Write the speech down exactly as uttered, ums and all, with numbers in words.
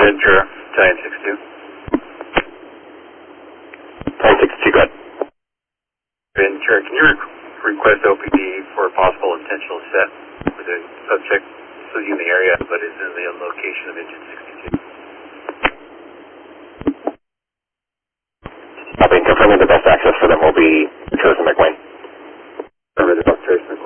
Ventura, Giant sixty-two. Giant sixty-two, go ahead. Ventura, can you re- request O P D for a possible intentional set with a subject still in the area but is in the location of engine sixty-two? I've been confirming the best access for them will be Chosen McWayne. Remember the best Chosen McWayne.